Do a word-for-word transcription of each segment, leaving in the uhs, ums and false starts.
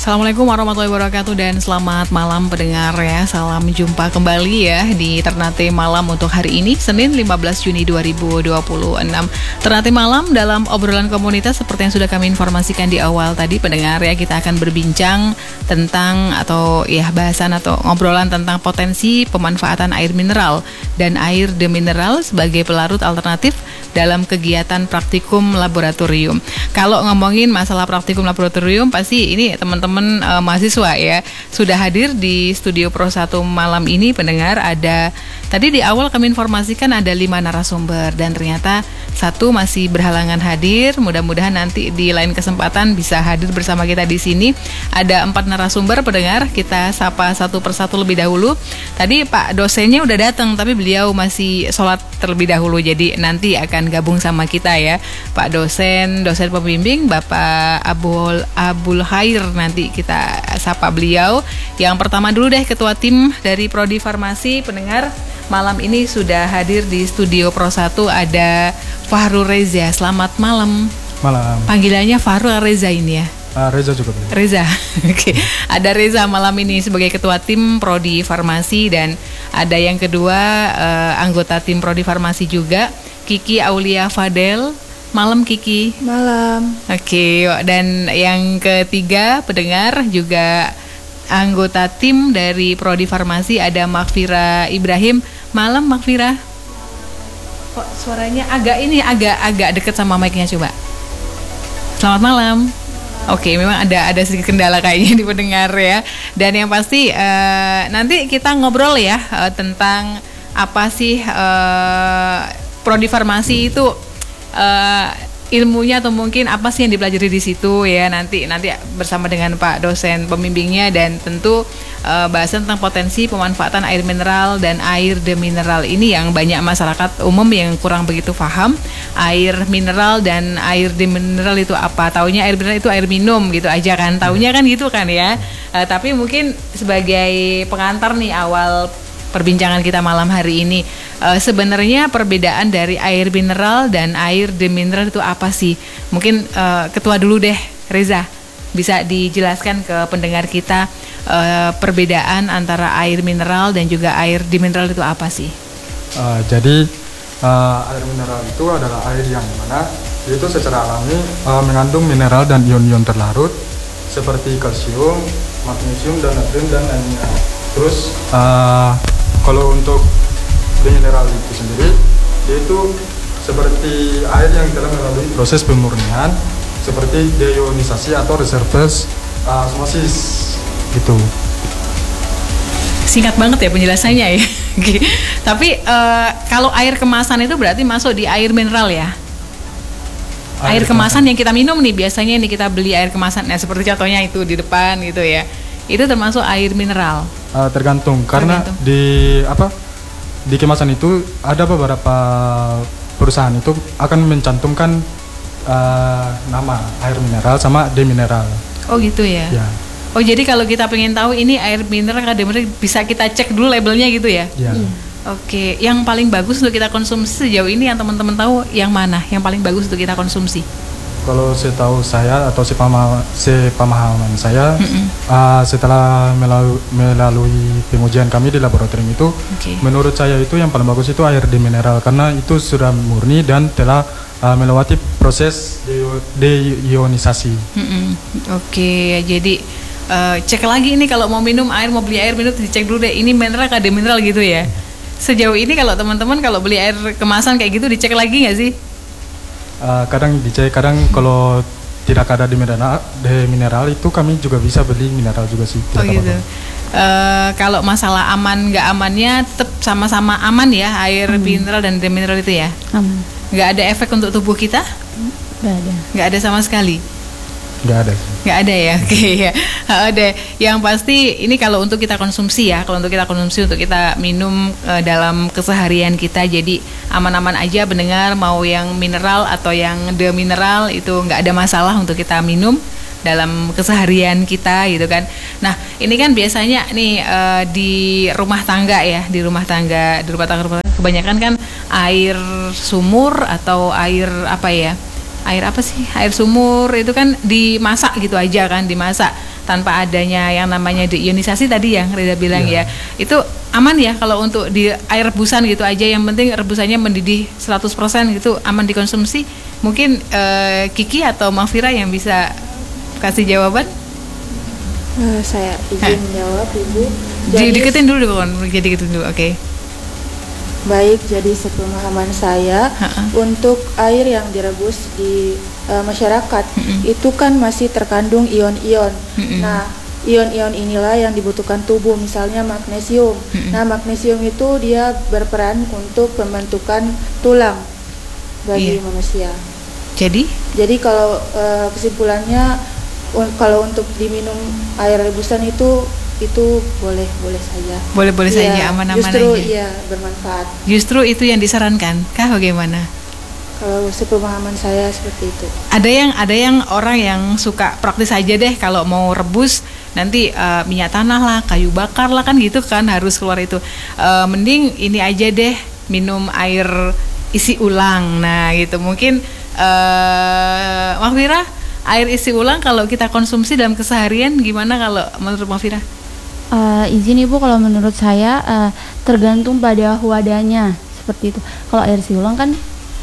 Assalamualaikum warahmatullahi wabarakatuh dan selamat malam pendengar ya. Salam jumpa kembali ya di Ternate Malam untuk hari ini Senin lima belas Juni dua ribu dua puluh enam. Ternate Malam dalam obrolan komunitas seperti yang sudah kami informasikan di awal tadi pendengar ya, kita akan berbincang tentang atau ya bahasan atau ngobrolan tentang potensi pemanfaatan air mineral dan air demineral sebagai pelarut alternatif dalam kegiatan praktikum laboratorium. Kalau ngomongin masalah praktikum laboratorium pasti ini teman-teman teman uh, mahasiswa ya sudah hadir di studio Pro satu malam ini pendengar. Ada tadi di awal kami informasikan ada lima narasumber dan ternyata satu masih berhalangan hadir. Mudah-mudahan nanti di lain kesempatan bisa hadir bersama kita di sini. Ada empat narasumber pendengar, kita sapa satu persatu lebih dahulu. Tadi Pak dosennya udah datang tapi beliau masih sholat terlebih dahulu, jadi nanti akan gabung sama kita ya Pak dosen, dosen pembimbing Bapak Abul Abul Khair. Nanti kita sapa beliau. Yang pertama dulu deh, ketua tim dari Prodi Farmasi pendengar. Malam ini sudah hadir di studio Pro satu ada Fahrul Reza. Selamat malam. Malam. Panggilannya Fahrul Reza ini ya? Uh, Reza juga boleh. Reza. Oke. Okay. Ada Reza malam ini sebagai ketua tim Prodi Farmasi dan ada yang kedua uh, anggota tim Prodi Farmasi juga Kiki Aulia Fadel. Malam Kiki. Malam. Oke, dan yang ketiga pendengar juga anggota tim dari Prodi Farmasi ada Makfira Ibrahim. Malam Makfira. Kok suaranya agak ini agak agak deket sama mic-nya coba. Selamat malam. Oke, memang ada ada sedikit kendala kayaknya di pendengar ya. Dan yang pasti uh, nanti kita ngobrol ya uh, tentang apa sih uh, Prodi Farmasi itu. Uh, ilmunya atau mungkin apa sih yang dipelajari di situ ya, nanti nanti bersama dengan Pak dosen pembimbingnya. Dan tentu uh, bahasan tentang potensi pemanfaatan air mineral dan air demineral ini yang banyak masyarakat umum yang kurang begitu paham. Air mineral dan air demineral itu apa? Taunya air mineral itu air minum gitu aja kan, taunya kan gitu kan ya. Uh, tapi mungkin sebagai pengantar nih awal perbincangan kita malam hari ini, uh, sebenarnya perbedaan dari air mineral dan air demineral itu apa sih? Mungkin uh, ketua dulu deh, Reza, bisa dijelaskan ke pendengar kita uh, perbedaan antara air mineral dan juga air demineral itu apa sih? Uh, jadi uh, air mineral itu adalah air yang mana itu secara alami uh, mengandung mineral dan ion-ion terlarut seperti kalsium, magnesium, dan natrium dan lainnya. Terus uh, kalau untuk demineral itu sendiri, yaitu seperti air yang telah melalui proses pemurnian seperti deionisasi atau reverse osmosis gitu. Singkat banget ya penjelasannya ya. Tapi uh, kalau air kemasan itu berarti masuk di air mineral ya? Air, air kemasan, kemasan yang kita minum nih biasanya nih kita beli air kemasan, nah seperti contohnya itu di depan gitu ya. Itu termasuk air mineral. Uh, tergantung karena tergantung. di apa di kemasan itu ada beberapa perusahaan itu akan mencantumkan uh, nama air mineral sama demineral. Oh gitu ya. Ya. Oh jadi kalau kita pengen tahu ini air mineral atau demineral bisa kita cek dulu labelnya gitu ya. Ya. Hmm. Oke, yang paling bagus untuk kita konsumsi sejauh ini yang teman-teman tahu yang mana yang paling bagus untuk kita konsumsi? Kalau setahu saya atau sepama, sepemahaman saya, uh, setelah melalui, melalui pengujian kami di laboratorium itu, okay. menurut saya itu yang paling bagus itu air demineral karena itu sudah murni dan telah uh, melewati proses deionisasi. Mm-hmm. Oke, okay, jadi uh, cek lagi ini kalau mau minum air, mau beli air minum dicek dulu deh ini mineral atau demineral gitu ya. Sejauh ini kalau teman-teman kalau beli air kemasan kayak gitu dicek lagi nggak sih? Uh, kadang dicek, kadang hmm. kalau tidak ada di mineral, di mineral itu kami juga bisa beli mineral juga sih. Oh gitu. Uh, kalau masalah aman nggak amannya tetap sama-sama aman ya air hmm. mineral dan demineral itu ya. Aman. Nggak ada efek untuk tubuh kita? Nggak ada. Nggak ada sama sekali. Nggak ada. Nggak ada ya, oke okay, ya. Ada. Yang pasti ini kalau untuk kita konsumsi ya, kalau untuk kita konsumsi untuk kita minum uh, dalam keseharian kita, jadi aman-aman aja pendengar, mau yang mineral atau yang demineral itu nggak ada masalah untuk kita minum dalam keseharian kita gitu kan. Nah ini kan biasanya nih uh, di rumah tangga ya, di rumah tangga, di rumah tangga, rumah tangga kebanyakan kan air sumur atau air apa ya? Air apa sih? Air sumur itu kan dimasak gitu aja kan, dimasak. tanpa adanya yang namanya deionisasi tadi yang Reza bilang Iya. ya. Itu aman ya kalau untuk di air rebusan gitu aja, yang penting rebusannya mendidih seratus persen gitu, aman dikonsumsi. Mungkin eh, Kiki atau Mafira yang bisa kasih jawaban. Eh, saya izin menjawab Ibu. Di deketin dulu dong, jadi deketin dulu. Oke. Okay. Baik, jadi sepemahaman saya Ha-ha. untuk air yang direbus di uh, masyarakat Mm-mm. itu kan masih terkandung ion-ion. Mm-mm. Nah, ion-ion inilah yang dibutuhkan tubuh, misalnya magnesium. Mm-mm. Nah, magnesium itu dia berperan untuk pembentukan tulang bagi Iya. manusia. Jadi Jadi kalau uh, kesimpulannya un- kalau untuk diminum air rebusan itu itu boleh boleh saja. boleh-boleh Iya, saja, aman-aman justru aja. iya bermanfaat. Justru itu yang disarankan, kah bagaimana? Kalau sepemahaman saya seperti itu. Ada yang ada yang orang yang suka praktis aja deh kalau mau rebus nanti eh, minyak tanah lah, kayu bakar lah kan gitu kan harus keluar itu. Eh, mending ini aja deh minum air isi ulang. Nah gitu mungkin eh Mafira, air isi ulang kalau kita konsumsi dalam keseharian gimana kalau menurut Mafira? Uh, izin Ibu, kalau menurut saya uh, tergantung pada wadahnya seperti itu. Kalau air siulang kan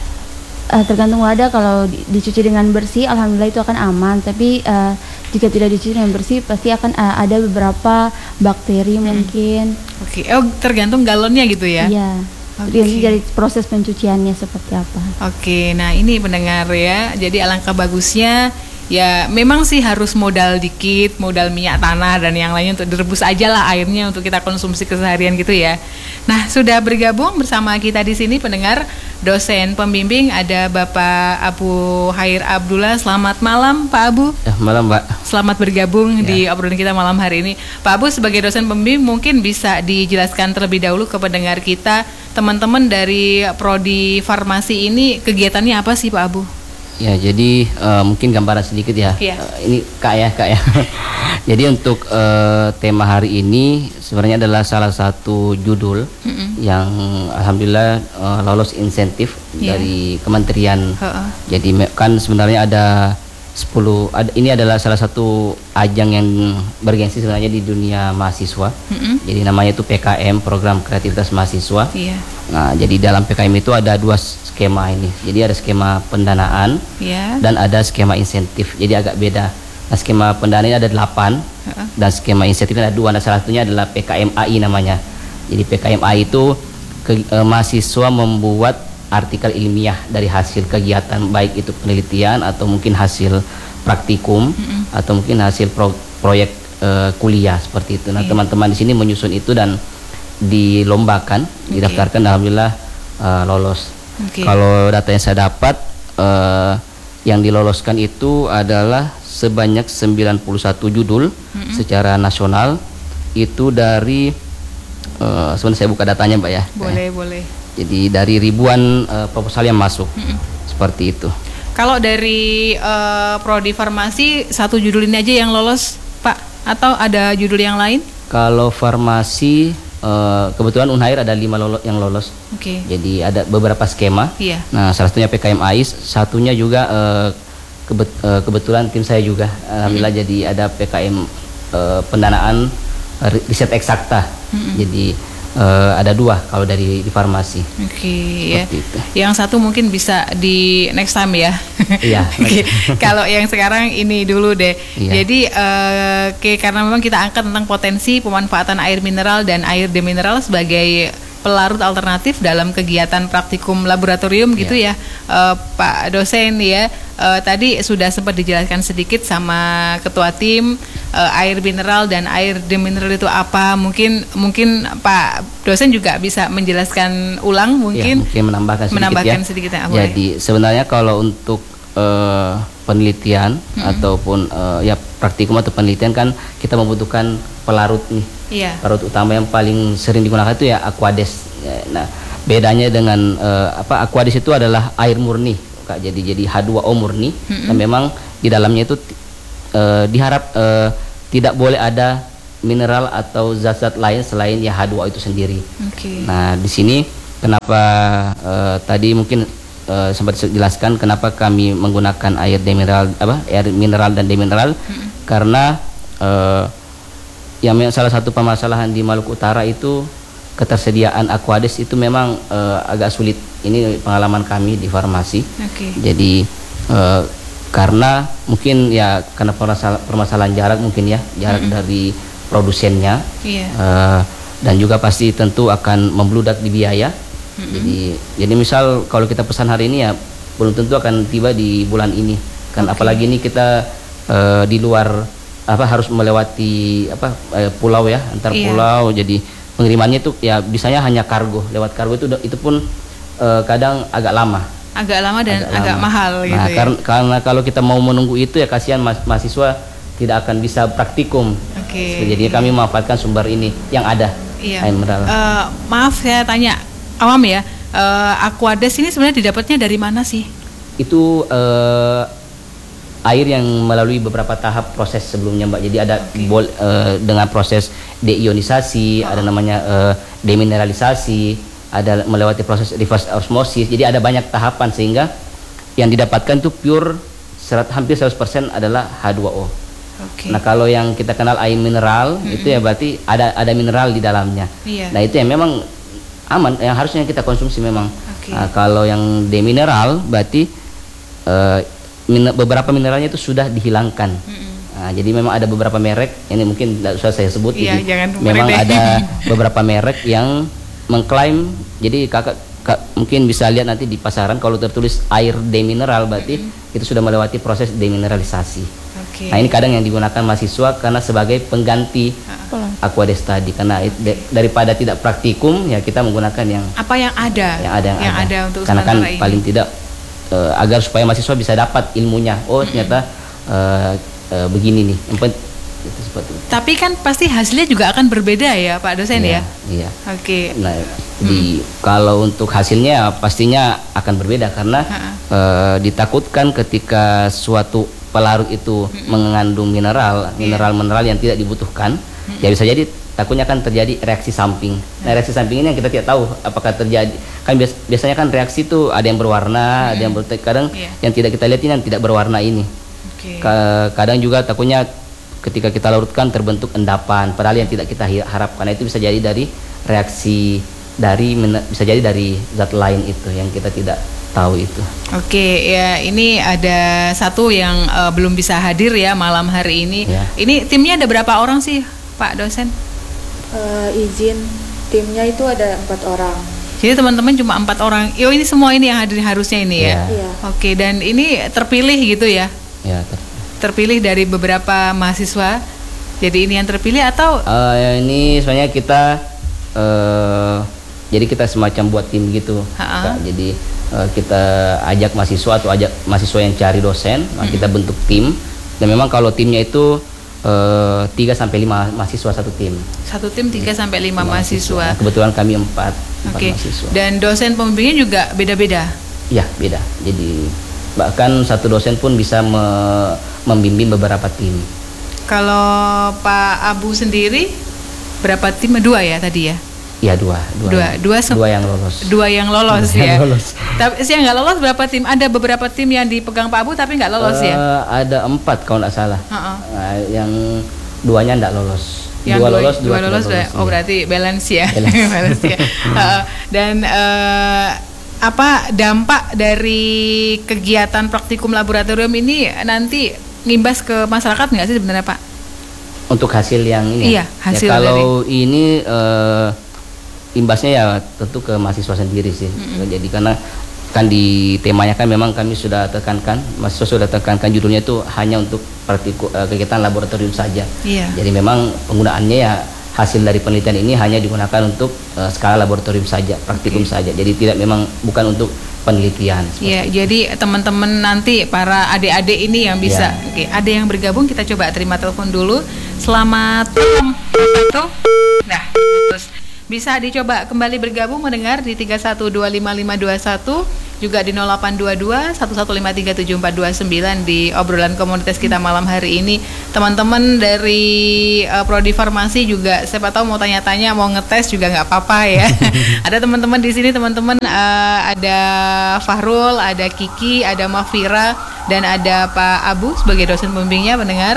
uh, tergantung wadah. Kalau di- dicuci dengan bersih, alhamdulillah itu akan aman. Tapi uh, jika tidak dicuci dengan bersih, pasti akan uh, ada beberapa bakteri mungkin. Oke, oh tergantung galonnya gitu ya? Iya. Oke. Tergantung dari proses pencuciannya seperti apa. Oke, nah ini pendengar ya. Jadi alangkah bagusnya ya memang sih harus modal dikit, modal minyak tanah dan yang lainnya untuk direbus aja lah airnya untuk kita konsumsi keseharian gitu ya. Nah, sudah bergabung bersama kita di sini pendengar dosen pembimbing ada Bapak Abu Khair Abdullah. Selamat malam Pak Abu. Ya, malam Mbak. Selamat bergabung Ya. di obrolan kita malam hari ini. Pak Abu sebagai dosen pembimbing mungkin bisa dijelaskan terlebih dahulu ke pendengar kita, teman-teman dari prodi farmasi ini kegiatannya apa sih Pak Abu? Ya, jadi eh, mungkin gambaran sedikit ya. Iya. Eh, ini Kak ya, Kak ya. Jadi untuk eh, tema hari ini sebenarnya adalah salah satu judul Mm-mm. yang alhamdulillah eh, lolos insentif Iya. dari kementerian. Heeh. Jadi me- kan sebenarnya ada sepuluh ada, ini adalah salah satu ajang yang bergengsi sebenarnya di dunia mahasiswa. Mm-mm. Jadi namanya itu P K M, Program Kreativitas Mahasiswa. Iya. Nah, jadi dalam P K M itu ada dua skema ini. Jadi ada skema pendanaan Iya. dan ada skema insentif. Jadi agak beda. Nah, skema pendanaan ini ada delapan Heeh. dan skema insentif ada dua. Nah, salah satunya adalah P K M A I namanya. Jadi P K M A I itu ke, eh, mahasiswa membuat artikel ilmiah dari hasil kegiatan, baik itu penelitian atau mungkin hasil praktikum Mm-mm. atau mungkin hasil pro- proyek eh, kuliah seperti itu. Nah, Iya. teman-teman di sini menyusun itu dan dilombakan, didaftarkan, alhamdulillah eh, lolos. Oke. Kalau data yang saya dapat eh, yang diloloskan itu adalah sebanyak sembilan puluh satu judul Mm-mm. secara nasional. Itu dari eh, sebenarnya saya buka datanya Mbak ya. Boleh, boleh. Jadi dari ribuan eh, proposal yang masuk. Mm-mm. Seperti itu. Kalau dari eh, prodi farmasi satu judul ini aja yang lolos, Pak? Atau ada judul yang lain? Kalau farmasi eh, kebetulan Unhair ada lima lolo- yang lolos. Oke. Jadi ada beberapa skema. Iya. Nah, salah satunya P K M A I, satunya juga eh, kebet- eh, kebetulan tim saya juga alhamdulillah jadi ada P K M eh, pendanaan eh, riset eksakta. Mm-mm. Jadi eh, ada dua kalau dari di farmasi. Oke ya. Seperti itu. Yang satu mungkin bisa di next time ya. Iya. Oke. Kalau yang sekarang ini dulu deh. Iya. Jadi eh, oke, karena memang kita angkat tentang potensi pemanfaatan air mineral dan air demineral sebagai pelarut alternatif dalam kegiatan praktikum laboratorium gitu ya, Eh, Pak dosen ya. Eh, tadi sudah sempat dijelaskan sedikit sama ketua tim eh, air mineral dan air demineral itu apa. Mungkin mungkin Pak dosen juga bisa menjelaskan ulang Ya, mungkin. mungkin menambahkan sedikit menambahkan ya. sedikit ya, boleh. Jadi sebenarnya kalau untuk eh, penelitian ataupun eh, ya praktikum atau penelitian kan kita membutuhkan pelarut nih. Iya. Pelarut utama yang paling sering digunakan itu ya aquades. Ya, nah, bedanya dengan eh, apa aquades itu adalah air murni, Kak. Jadi jadi H dua O murni dan memang di dalamnya itu eh, diharap eh, tidak boleh ada mineral atau zat-zat lain selain ya H dua O itu sendiri. Oke. Nah, di sini kenapa eh, tadi mungkin eh, sempat dijelaskan kenapa kami menggunakan air demineral apa air mineral dan demineral karena uh, yang memang salah satu permasalahan di Maluku Utara itu ketersediaan Aquades itu memang uh, agak sulit. Ini pengalaman kami di farmasi. Okay. Jadi uh, karena mungkin ya karena permasalahan, permasalahan jarak mungkin ya jarak mm-hmm. dari produsennya. Yeah. Uh, dan juga pasti tentu akan membludak di biaya. Mm-hmm. Jadi jadi misal kalau kita pesan hari ini ya belum tentu akan tiba di bulan ini. Kan okay. apalagi ini kita uh, di luar apa harus melewati apa uh, pulau ya, antar yeah. pulau. Jadi pengirimannya itu ya bisanya hanya kargo. Lewat kargo itu itu pun uh, kadang agak lama. Agak lama dan agak, agak lama. mahal gitu nah, ya. Karena, karena kalau kita mau menunggu itu ya kasihan ma- mahasiswa tidak akan bisa praktikum. Okay. Jadi kami memanfaatkan sumber ini yang ada. Iya. Air mineral. Uh, maaf saya tanya awam ya, uh, Aquades ini sebenarnya didapatnya dari mana sih? Itu uh, air yang melalui beberapa tahap proses sebelumnya Mbak. Jadi ada okay. bol, uh, dengan proses deionisasi, oh. ada namanya uh, demineralisasi, ada melewati proses reverse osmosis. Jadi ada banyak tahapan sehingga yang didapatkan itu pure serat, hampir seratus persen adalah H dua O. Okay. Nah kalau yang kita kenal air mineral mm-hmm. itu ya berarti ada ada mineral di dalamnya. Yeah. Nah itu yang memang aman, yang harusnya kita konsumsi memang. Okay. Nah, kalau yang demineral berarti uh, min- beberapa mineralnya itu sudah dihilangkan. Mm-hmm. Nah, jadi memang ada beberapa merek, ini mungkin tidak usah saya sebut. Yeah, jadi memang ada beberapa merek yang mengklaim. Jadi kakak kak, mungkin bisa lihat nanti di pasaran kalau tertulis air demineral berarti mm-hmm. itu sudah melewati proses demineralisasi. Okay. Nah ini kadang yang digunakan mahasiswa karena sebagai pengganti uh. Aquades tadi, karena okay. de- daripada tidak praktikum ya kita menggunakan yang apa yang ada yang ada yang, yang ada. ada untuk karena kan ini. Paling tidak uh, agar supaya mahasiswa bisa dapat ilmunya. Oh mm-hmm. ternyata uh, uh, begini nih. Itu seperti itu. Tapi kan pasti hasilnya juga akan berbeda ya Pak dosen iya, ya. Iya. Oke. Okay. Nah di hmm. kalau untuk hasilnya pastinya akan berbeda karena uh, ditakutkan ketika suatu pelarut itu hmm. mengandung mineral, mineral-mineral yang tidak dibutuhkan, hmm. ya bisa jadi takutnya kan terjadi reaksi samping. Nah reaksi samping ini yang kita tidak tahu apakah terjadi. Kan bias, biasanya kan reaksi itu ada yang berwarna, hmm. ada yang ber- kadang yeah. yang tidak kita lihat ini yang tidak berwarna ini. Okay. Kadang juga takutnya ketika kita larutkan terbentuk endapan, padahal yang tidak kita harapkan. Nah, itu bisa jadi dari reaksi dari bisa jadi dari zat lain itu yang kita tidak tahu itu. Oke, ya ini ada satu yang uh, belum bisa hadir ya malam hari ini. Ya. Ini timnya ada berapa orang sih, Pak dosen? Uh, izin timnya itu ada empat orang. Jadi teman-teman cuma empat orang. Yo ini semua ini yang hadir harusnya ini ya. Ya. Ya. Oke, dan ini terpilih gitu ya? Ya. Ter- terpilih dari beberapa mahasiswa. Jadi ini yang terpilih atau? Uh, ini sebenarnya kita. Uh, Jadi kita semacam buat tim gitu, Kak. Jadi uh, kita ajak mahasiswa atau ajak mahasiswa yang cari dosen, nah, kita bentuk tim. Dan memang kalau timnya itu tiga sampai lima mahasiswa satu tim. Satu tim tiga sampai lima mahasiswa. Nah, kebetulan kami empat, empat okay. mahasiswa. Dan dosen pembimbingnya juga beda-beda. Iya beda. Jadi bahkan satu dosen pun bisa me- membimbing beberapa tim. Kalau Pak Abu sendiri berapa tim? Dua ya tadi ya? Iya dua, dua, dua, yang, dua, se- dua yang lolos. Dua yang lolos dua ya. Yang lolos. Tapi sih yang nggak lolos berapa tim? Ada beberapa tim yang dipegang Pak Abu tapi nggak lolos uh, ya? Ada empat kalau nggak salah. Uh-uh. Nah, yang duanya nggak lolos. Yang dua, dua lolos, dua, dua lolos. Dua lolos oh berarti balance ya. Balance, balance ya. uh, dan uh, apa dampak dari kegiatan praktikum laboratorium ini nanti ngimbas ke masyarakat nggak sih sebenarnya Pak? Untuk hasil yang ini. Iya, hasil ya, kalau dari... ini. Uh, imbasnya ya tentu ke mahasiswa sendiri sih. Mm-hmm. Jadi karena kan di temanya kan memang kami sudah tekankan, mahasiswa sudah tekankan judulnya itu hanya untuk praktikum uh, kegiatan laboratorium saja. Yeah. Jadi memang penggunaannya ya hasil dari penelitian ini hanya digunakan untuk uh, skala laboratorium saja, praktikum okay. saja. Jadi tidak memang bukan untuk penelitian. Iya, jadi teman-teman nanti para adik-adik ini yang bisa, yeah. Oke, ada yang bergabung kita coba terima telepon dulu. Selamat malam. Satu. Nah, terus bisa dicoba kembali bergabung mendengar di tiga satu dua lima lima dua satu, juga di nol delapan dua dua satu satu lima tiga tujuh empat dua sembilan di obrolan komunitas kita malam hari ini. Teman-teman dari uh, Prodi Farmasi juga siapa tahu mau tanya-tanya, mau ngetes juga nggak apa-apa ya. Ada teman-teman di sini, teman-teman uh, ada Fahrul, ada Kiki, ada Mafira, dan ada Pak Abu sebagai dosen pembimbingnya mendengar.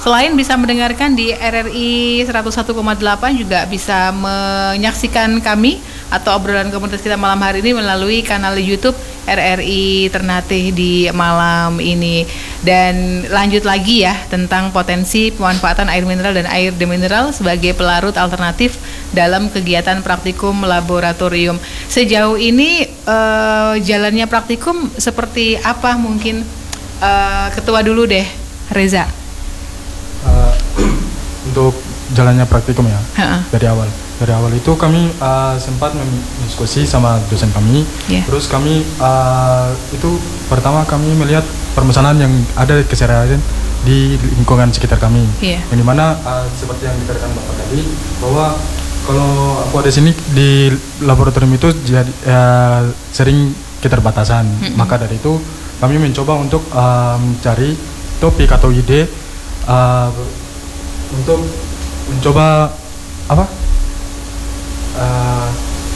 Selain bisa mendengarkan di R R I seratus satu koma delapan, juga bisa menyaksikan kami atau obrolan komunitas kita malam hari ini melalui kanal YouTube R R I Ternate di malam ini. Dan lanjut lagi ya tentang potensi pemanfaatan air mineral dan air demineral sebagai pelarut alternatif dalam kegiatan praktikum laboratorium. Sejauh ini eh, jalannya praktikum seperti apa? Mungkin eh, ketua dulu deh, Reza. Uh, untuk jalannya praktikum ya, Ha-ha. dari awal dari awal itu kami uh, sempat mendiskusi sama dosen kami. Yeah. Terus kami uh, itu pertama kami melihat permasalahan yang ada keseharian di lingkungan sekitar kami. Yeah. Yang dimana uh, seperti yang dikatakan Bapak tadi, bahwa kalau aku ada sini di laboratorium itu jadi uh, sering keterbatasan. Mm-hmm. Maka dari itu kami mencoba untuk uh, mencari topik atau ide uh, untuk mencoba apa? Uh,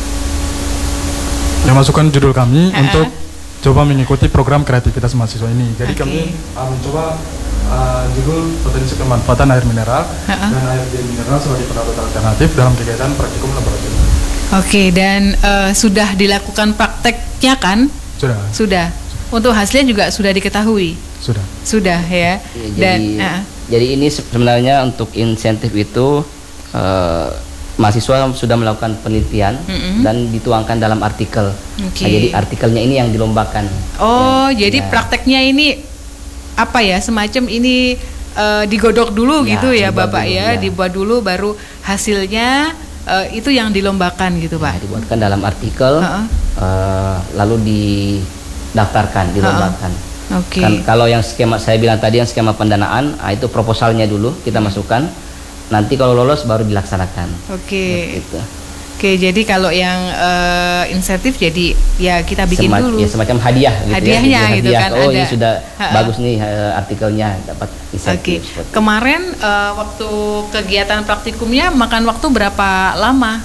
memasukkan judul kami uh-uh. untuk coba mengikuti program kreativitas mahasiswa ini. Jadi Okay. kami uh, mencoba uh, judul potensi pemanfaatan air mineral uh-uh. dan air mineral sebagai pelarut alternatif dalam kegiatan praktikum laboratorium. Oke, dan uh, sudah dilakukan prakteknya kan? Sudah. Sudah. Untuk hasilnya juga sudah diketahui. Sudah. Sudah ya. Ya, Dan jadi, uh, jadi ini sebenarnya untuk insentif itu eh, mahasiswa sudah melakukan penelitian Mm-mm. dan dituangkan dalam artikel. Oke. Nah, jadi artikelnya ini yang dilombakan. oh, Ya, jadi ya. prakteknya ini apa ya? Semacam ini uh, digodok dulu Ya, gitu ya, dibuat Bapak dulu, ya, ya. dibuat dulu baru hasilnya uh, itu yang dilombakan gitu, Nah, Pak. dibuatkan dalam artikel, Ha-ha. eh, lalu didaftarkan, dilombakan. Oke. Kan kalau yang skema saya bilang tadi yang skema pendanaan, ah, itu proposalnya dulu kita masukkan. Nanti kalau lolos baru dilaksanakan. Oke. Gitu. Oke, jadi kalau yang uh, insentif jadi ya kita bikin Sema- dulu. ya, semacam hadiah gitu Hadiahnya ya. Jadi gitu hadiah. kan, Oh, ini ada. sudah Ha-ha. bagus nih eh, artikelnya dapat Oke, insentif. seperti itu. kemarin uh, waktu kegiatan praktikumnya makan waktu berapa lama?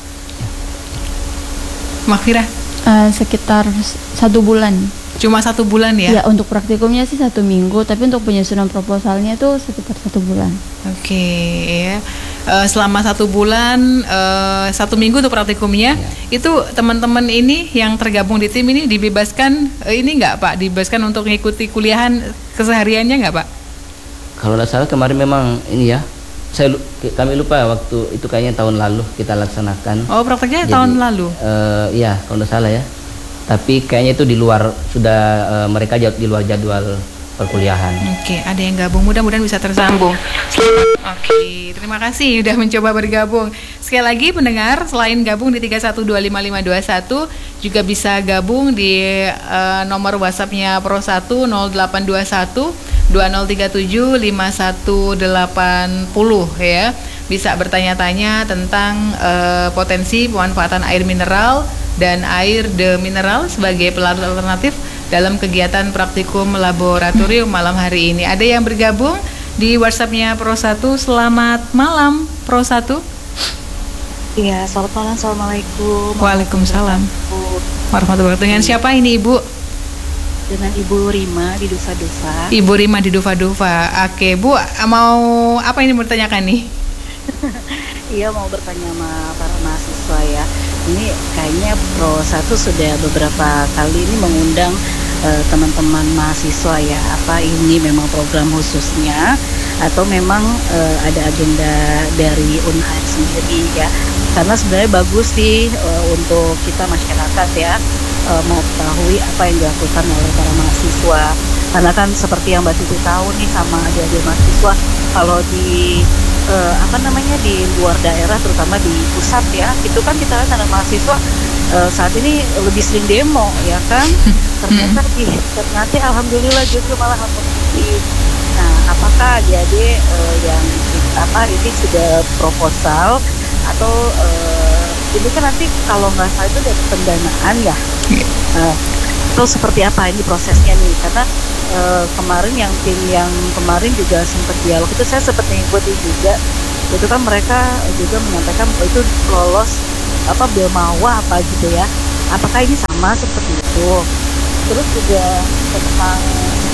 Makfira, Eh, sekitar s- satu bulan. cuma satu bulan Ya. ya? Untuk praktikumnya sih satu minggu, tapi untuk penyusunan proposalnya itu sekitar satu bulan. Oke, ya. Eh, selama satu bulan, eh, satu minggu untuk praktikumnya, Ya. itu teman-teman ini yang tergabung di tim ini dibebaskan, eh, ini nggak Pak? Dibebaskan untuk mengikuti kuliahan kesehariannya nggak Pak? Kalau tidak salah kemarin memang ini ya. Saya lu- kami lupa waktu itu kayaknya tahun lalu kita laksanakan. Oh, prakteknya Jadi, tahun lalu. eh, iya, kalau tidak salah ya. Tapi kayaknya itu di luar sudah eh, mereka jad- di luar jadwal perkuliahan. Oke, ada yang gabung, mudah-mudahan bisa tersambung. Selamat. Oke, terima kasih sudah mencoba bergabung. Sekali lagi pendengar, selain gabung di tiga satu dua lima lima dua satu, juga bisa gabung di eh, nomor WhatsApp-nya Pro satu nol delapan dua satu dua nol tiga tujuh lima satu delapan nol ya. Bisa bertanya-tanya tentang eh, potensi pemanfaatan air mineral dan air demineral sebagai pelarut alternatif dalam kegiatan praktikum laboratorium malam hari ini. Ada yang bergabung di WhatsApp-nya Pro satu. Selamat malam Pro satu. Iya, selamat malam. Assalamualaikum. Waalaikumsalam warahmatullahi wabarakatuh. Dengan siapa ini Ibu? Dengan Ibu Rima di Dufa-Dufa. Ibu Rima di Dufa-Dufa. Oke Bu, mau apa ini bertanyakan nih? Iya, mau bertanya sama para mahasiswa ya. Ini kayaknya Pro satu sudah beberapa kali ini mengundang eh, teman-teman mahasiswa ya. Apa ini memang program khususnya atau memang eh, ada agenda dari U N A R sendiri ya? Karena sebenarnya bagus sih eh, untuk kita masyarakat ya eh, mengetahui apa yang dilakukan oleh para mahasiswa. Karena kan seperti yang Mbak Titi tahu nih sama adik-adik mahasiswa, kalau di eh, apa namanya di luar daerah terutama di pusat ya, itu kan kita lihat anak mahasiswa eh, saat ini lebih sering demo ya kan. Ternyata di ternyata alhamdulillah justru malah positif. Nah, apakah adik-adik eh, yang apa ini sudah proposal atau eh, ini kan nanti kalau nggak salah itu dari pendanaan ya? Eh, atau seperti apa ini prosesnya nih? Karena eh, kemarin yang tim yang kemarin juga sempat dialog itu saya sempat mengikuti juga. Itu kan mereka juga menyampaikan bahwa itu lolos apa Belmawa apa gitu ya. Apakah ini sama seperti itu? Terus juga tentang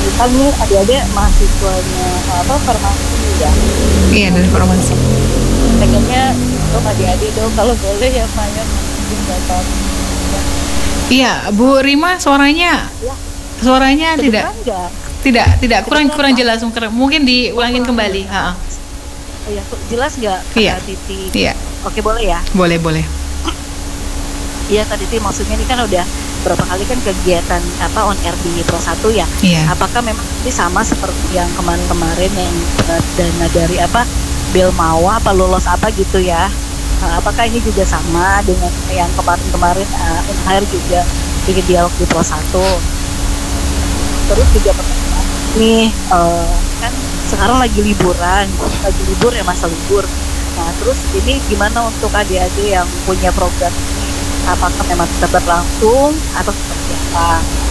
Kita nih adik-adik mahasiswanya apa farmasi ya. Iya, dari farmasi. Pengennya untuk adik-adik dong kalau boleh ya Maya mungkin dapat. Iya, Bu Rima suaranya Ya. suaranya tidak Kedengeran nggak? tidak tidak kurang Kedengeran kurang nggak? jelas mungkin mungkin diulangin Kurang kembali. jelas. Ha-ha. Oh ya, jelas nggak Iya. Kak Titi? Iya, Oke boleh ya. boleh boleh. Iya Kak Titi, maksudnya ini kan udah berapa kali kan kegiatan apa on air di Pro satu ya. Iya. Apakah memang ini sama seperti yang kemarin-kemarin yang uh, dana dari apa Bill Mawa apa lulus apa gitu ya? Nah, apakah ini juga sama dengan yang kemarin-kemarin uh, on air juga bikin dialog di Pro satu? Terus juga pertanyaan nih uh, kan sekarang lagi liburan, lagi libur ya masa libur. Nah terus ini gimana untuk adik-adik yang punya program ini? Apakah memang tetap berlangsung atau seperti apa?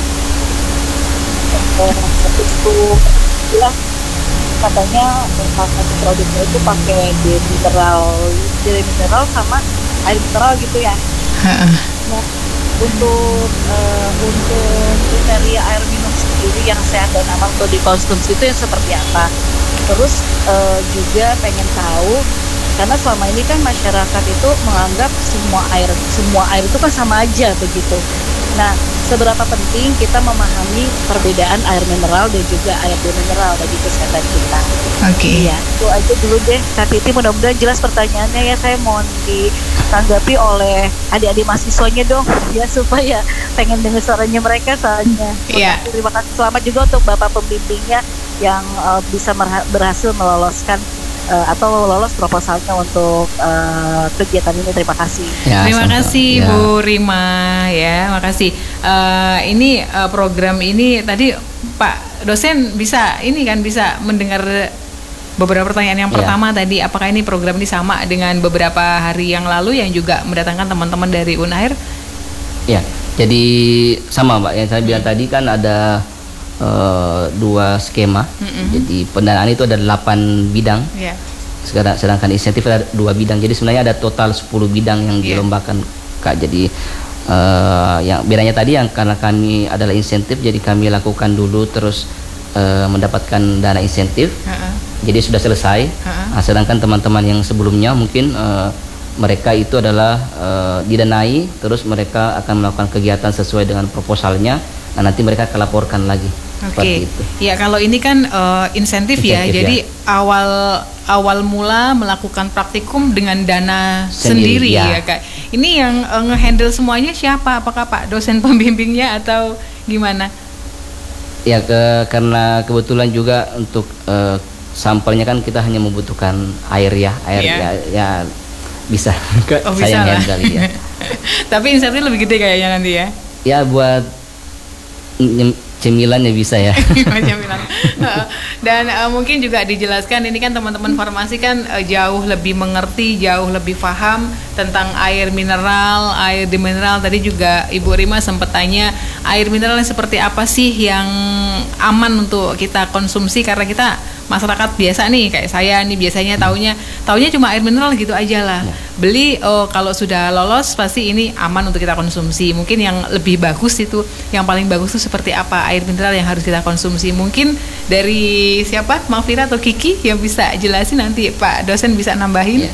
Oh, itu jelas katanya salah satu produknya itu pakai de mineral, de mineral sama air mineral gitu ya. Ha-ha. Nah, untuk uh, untuk kriteria air minum sendiri yang sehat dan aman untuk dikonsumsi itu yang seperti apa? Terus uh, juga pengen tahu karena selama ini kan masyarakat itu menganggap semua air semua air itu kan sama aja begitu. Nah, seberapa penting kita memahami perbedaan air mineral dan juga air demineral bagi kesehatan kita. Oke. Iya, itu aja dulu deh Kak Titi, mudah-mudahan jelas pertanyaannya ya. Saya mohon ditanggapi oleh adik-adik mahasiswanya dong ya, supaya pengen dengar suaranya mereka soalnya. Iya. Terima kasih, selamat juga untuk Bapak pembimbingnya yang uh, bisa merha- berhasil meloloskan uh, atau lolos proposalnya untuk uh, kegiatan ini. Terima kasih. Ya, Terima sama-sama. kasih Ya. Bu Rima ya, makasih. Eh, ini eh, program ini tadi Pak dosen bisa ini kan bisa mendengar beberapa pertanyaan yang Ya. pertama tadi, apakah ini program ini sama dengan beberapa hari yang lalu yang juga mendatangkan teman-teman dari Unair? Ya, jadi sama Mbak yang saya bilang tadi kan ada eh, dua skema. Mm-mm. Jadi pendanaan itu ada delapan bidang. Ya. Sedangkan sedangkan insentif ada dua bidang. Jadi sebenarnya ada total sepuluh bidang yang Iya. dilombakan Kak. Jadi eh, yang bedanya tadi yang karena kami adalah insentif, jadi kami lakukan dulu terus eh, mendapatkan dana insentif. Ha-ha. Jadi sudah selesai. Ha-ha. Nah, sedangkan teman-teman yang sebelumnya mungkin eh, mereka itu adalah eh, didanai, terus mereka akan melakukan kegiatan sesuai dengan proposalnya. Nah, nanti mereka akan laporkan lagi. Oke, Seperti itu. ya kalau ini kan eh, insentif, ya, Insentif, jadi ya. awal awal mula melakukan praktikum dengan dana sendiri, Sendiri, ya. ya. Kak. Ini yang eh, ngehandle semuanya siapa? Apakah Pak dosen pembimbingnya atau gimana? Ya ke, karena kebetulan juga untuk eh, sampelnya kan kita hanya membutuhkan air ya, air Iya. ya, ya bisa ke Oh, saya bisa lah. handle ya. Tapi insentifnya lebih gede kayaknya nanti ya. Ya buat nyem- cemilannya bisa ya. Macam bilang. Heeh. Dan eh, mungkin juga dijelaskan ini kan teman-teman farmasi kan eh, jauh lebih mengerti, jauh lebih paham tentang air mineral, air demineral. Tadi juga Ibu Rima sempat tanya air mineral yang seperti apa sih yang aman untuk kita konsumsi, karena kita masyarakat biasa nih kayak saya nih biasanya taunya taunya cuma air mineral gitu aja lah. Beli oh kalau sudah lolos pasti ini aman untuk kita konsumsi. Mungkin yang lebih bagus itu, yang paling bagus itu seperti apa air mineral yang harus kita konsumsi. Mungkin dari siapa? Mafira atau Kiki yang bisa jelasin, nanti Pak dosen bisa nambahin. Ya.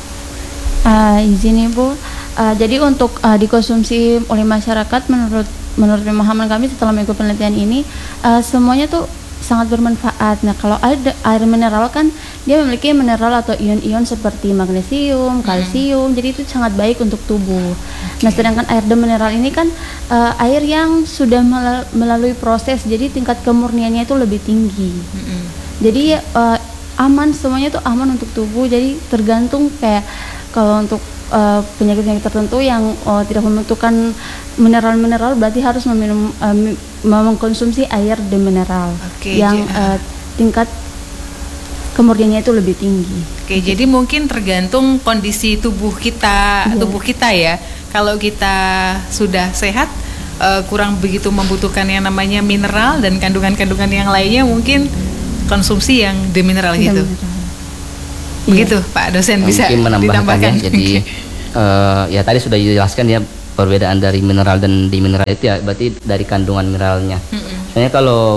Uh, izin Ibu. Uh, jadi untuk uh, dikonsumsi oleh masyarakat, menurut menurut pemahaman kami setelah mengikuti penelitian ini, uh, semuanya tuh sangat bermanfaat. Nah, kalau air, air mineral kan dia memiliki mineral atau ion-ion seperti magnesium, kalsium, jadi itu sangat baik untuk tubuh. Nah, sedangkan air demineral ini kan uh, air yang sudah mel- melalui proses, jadi tingkat kemurniannya itu lebih tinggi. Mm-mm. Jadi uh, aman, semuanya itu aman untuk tubuh. Jadi tergantung kayak kalau untuk uh, penyakit-penyakit tertentu yang uh, tidak membutuhkan mineral-mineral, berarti harus meminum uh, mi- mengkonsumsi air demineral Oke, yang ja- uh, tingkat kemurniannya itu lebih tinggi. Oke, jadi mungkin tergantung kondisi tubuh kita, Iya. tubuh kita ya. Kalau kita sudah sehat, eh, kurang begitu membutuhkan yang namanya mineral dan kandungan-kandungan yang lainnya, mungkin konsumsi yang demineral gitu. Demineral. Begitu, Pak dosen bisa Mungkin menambahkan ditambahkan. ya. Jadi eh, ya tadi sudah dijelaskan ya perbedaan dari mineral dan demineral itu ya, berarti dari kandungan mineralnya. Mm-mm. Soalnya kalau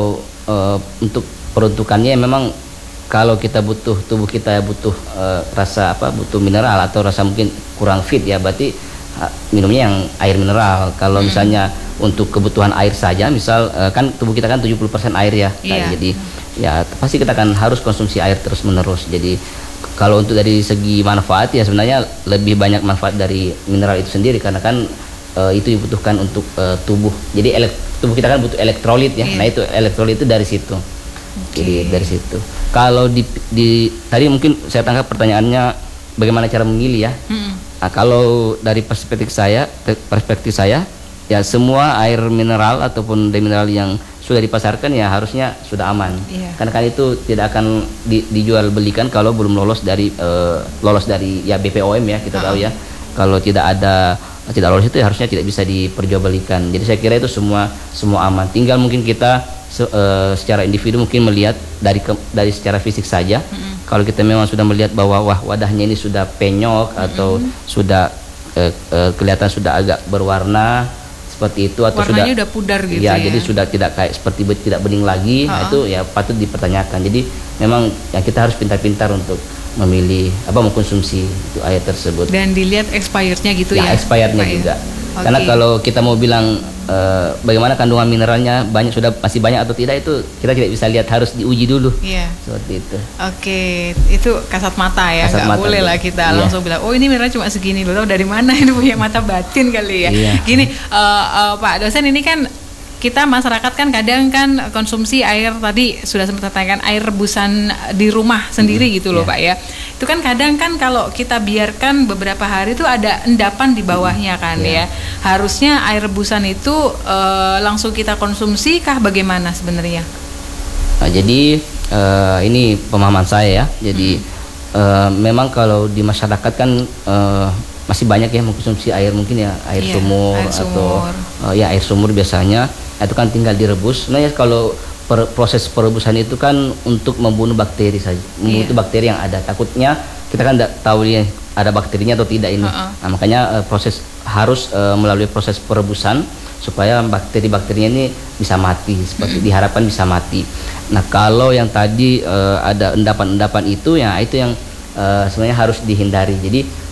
uh, untuk peruntukannya memang kalau kita butuh, tubuh kita butuh uh, rasa apa, butuh mineral atau rasa mungkin kurang fit ya, berarti uh, minumnya yang air mineral. Kalau hmm. misalnya untuk kebutuhan air saja, misal uh, kan tubuh kita kan tujuh puluh persen air ya, yeah. nah, jadi ya pasti kita akan harus konsumsi air terus menerus. Jadi kalau untuk dari segi manfaat ya sebenarnya lebih banyak manfaat dari mineral itu sendiri, karena kan uh, itu dibutuhkan untuk uh, tubuh. Jadi elek- tubuh kita kan butuh elektrolit ya, yeah. nah itu elektrolit itu dari situ. Okay. Jadi dari situ. Kalau di, di tadi mungkin saya tangkap pertanyaannya bagaimana cara memilih ya. Mm-hmm. Nah, kalau dari perspektif saya, perspektif saya ya semua air mineral ataupun demineral yang sudah dipasarkan ya harusnya sudah aman. Yeah. Karena kan itu tidak akan di, dijual belikan kalau belum lolos dari uh, lolos dari ya B P O M ya, kita uh-huh. tahu ya. Kalau tidak ada tidak lolos itu ya harusnya tidak bisa diperjualbelikan. Jadi saya kira itu semua semua aman. Tinggal mungkin kita Se, uh, secara individu mungkin melihat dari ke, dari secara fisik saja. Mm-hmm. Kalau kita memang sudah melihat bahwa wah wadahnya ini sudah penyok mm-hmm. atau sudah uh, uh, kelihatan sudah agak berwarna seperti itu atau warnanya sudah udah pudar gitu ya, ya. Jadi sudah tidak kayak seperti tidak bening lagi. Uh-huh. Nah, itu ya patut dipertanyakan. Jadi memang ya kita harus pintar-pintar untuk memilih apa mengkonsumsi itu air tersebut. Dan dilihat expirednya gitu ya. Ya, expirednya juga. Okay. Karena kalau kita mau bilang uh, bagaimana kandungan mineralnya banyak sudah masih banyak atau tidak, itu kita tidak bisa lihat, harus diuji dulu. Iya. Seperti itu. Oke, itu kasat mata ya, kasat nggak mata boleh juga. lah kita Iya. langsung bilang, oh ini mineralnya cuma segini, lo tau dari mana? Ini punya mata batin kali ya. Iya. Gini, uh, uh, Pak dosen, ini kan kita masyarakat kan kadang kan konsumsi air, tadi sudah sempat tanyakan air rebusan di rumah sendiri hmm, gitu loh yeah. Pak ya. Itu kan kadang kan kalau kita biarkan beberapa hari itu ada endapan di bawahnya kan yeah. ya. Harusnya air rebusan itu uh, langsung kita konsumsi kah bagaimana sebenarnya? Nah, jadi uh, ini pemahaman saya ya. Jadi hmm. uh, memang kalau di masyarakat kan uh, masih banyak ya mengkonsumsi air mungkin ya air, yeah, sumur, air sumur atau uh, ya air sumur biasanya. Itu kan tinggal direbus. Sebenarnya kalau per, proses perebusan itu kan untuk membunuh bakteri saja, membunuh yeah. bakteri yang ada. Takutnya kita kan tidak tahu ya ada bakterinya atau tidak ini. Uh-uh. Nah, makanya uh, proses harus uh, melalui proses perebusan supaya bakteri-bakterinya ini bisa mati, seperti mm-hmm. diharapkan bisa mati. Nah, kalau yang tadi uh, ada endapan-endapan itu ya itu yang uh, sebenarnya harus dihindari. Jadi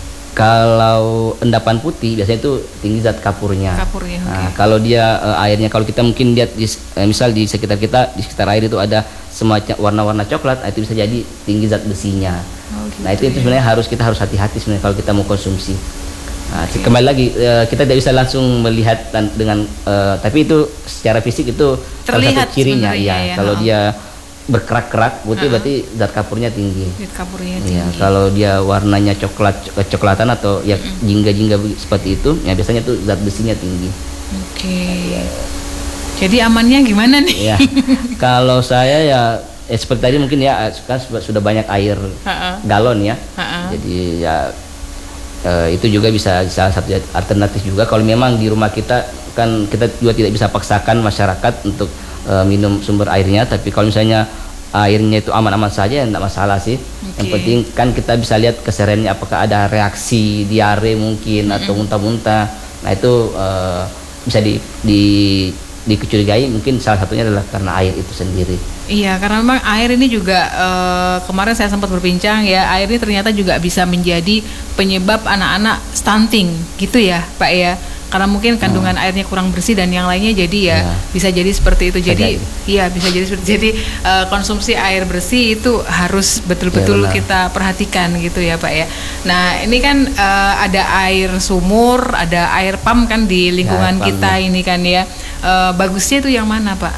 kalau endapan putih biasanya itu tinggi zat kapurnya. Kapurnya. Okay. Nah, kalau dia uh, airnya, kalau kita mungkin lihat di, uh, misal di sekitar kita, di sekitar air itu ada semacam warna-warna coklat, itu bisa jadi tinggi zat besinya. Oh, gitu, nah itu, ya. itu sebenarnya harus kita harus hati-hati sebenarnya kalau kita mau konsumsi. Nah, okay. Kembali lagi uh, kita tidak bisa langsung melihat dan, dengan, uh, tapi itu secara fisik itu salah satu cirinya. Ya, ya, kalau oh. dia berkerak-kerak putih, uh-huh. berarti zat kapurnya tinggi. Zat kapurnya tinggi. Ya, kalau dia warnanya coklat kecoklatan atau ya uh-huh. jingga-jingga seperti itu, ya biasanya tuh zat besinya tinggi. Oke. Okay. Jadi amannya gimana nih? Ya, kalau saya ya eh, seperti tadi mungkin ya kan sudah banyak air uh-uh. galon ya. Uh-uh. Jadi ya eh, itu juga bisa salah satu alternatif juga. Kalau memang di rumah kita kan kita juga tidak bisa paksakan masyarakat untuk Uh, minum sumber airnya, tapi kalau misalnya airnya itu aman-aman saja ya tidak masalah sih. Okay. Yang penting kan kita bisa lihat kesehariannya apakah ada reaksi diare mungkin mm-hmm. atau muntah-muntah. Nah itu uh, bisa di, di dikecurigai, mungkin salah satunya adalah karena air itu sendiri. Iya, karena memang air ini juga uh, kemarin saya sempat berbincang ya, air ini ternyata juga bisa menjadi penyebab anak-anak stunting gitu ya Pak ya. Karena mungkin kandungan hmm. airnya kurang bersih dan yang lainnya, jadi ya, ya. bisa jadi seperti itu. Jadi iya bisa jadi seperti jadi uh, konsumsi air bersih itu harus betul-betul ya, kita perhatikan gitu ya Pak ya. Nah ini kan uh, ada air sumur, ada air pam kan di lingkungan ya, kita ya. Ini kan ya. Uh, bagusnya itu yang mana Pak?